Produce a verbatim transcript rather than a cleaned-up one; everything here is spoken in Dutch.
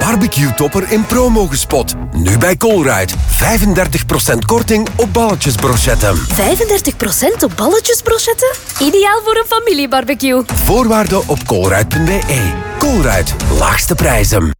barbecue-topper in promo gespot. Nu bij Colruyt. vijfendertig procent korting op balletjesbrochetten. vijfendertig procent op balletjesbrochetten? Ideaal voor een familiebarbecue. Voorwaarden op colruyt punt be. Colruyt. Laagste prijzen.